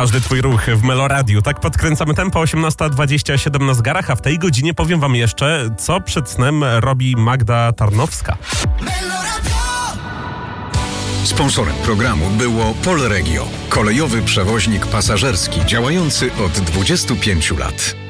każdy twój ruch w Meloradiu. Tak podkręcamy tempo, 18:27 na zegarach, a w tej godzinie powiem wam jeszcze, co przed snem robi Magda Tarnowska. Sponsorem programu było Polregio, kolejowy przewoźnik pasażerski działający od 25 lat.